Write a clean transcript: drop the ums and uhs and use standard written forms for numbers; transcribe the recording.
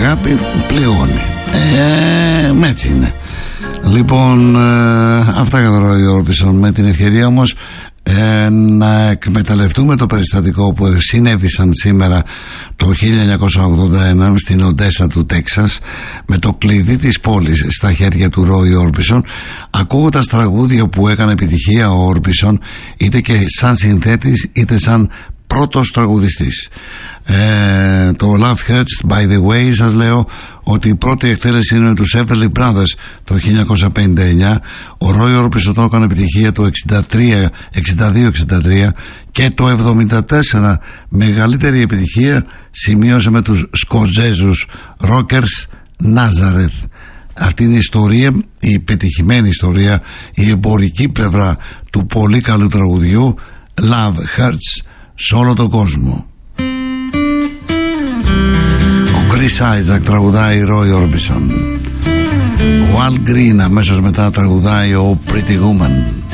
αγάπη πληγώνει. Έτσι είναι. Λοιπόν, αυτά για τον Roy Orbison. Με την ευκαιρία όμως να εκμεταλλευτούμε το περιστατικό που συνέβησαν σήμερα το 1981 στην Οντέσα του Τέξας, με το κλειδί της πόλης στα χέρια του Roy Orbison, ακούγοντας τραγούδια που έκανε επιτυχία ο Orbison, είτε και σαν συνθέτης είτε σαν πρώτος τραγουδιστής. Το Love Hurts, by the way, σας λέω ότι η πρώτη εκτέλεση είναι τους Everly Brothers το 1959. Ο Roy Orbison το έκανε επιτυχία το 62-63 και το 74 μεγαλύτερη επιτυχία σημείωσε με τους Σκοτζέζους Rockers Nazareth. Αυτή είναι η ιστορία, η πετυχημένη ιστορία, η εμπορική πλευρά του πολύ καλού τραγουδιού Love Hurts σε όλο τον κόσμο. Ο Chris Isaac τραγουδάει Roy Orbison. Ο Al Green αμέσως μετά τραγουδάει ο Pretty Woman.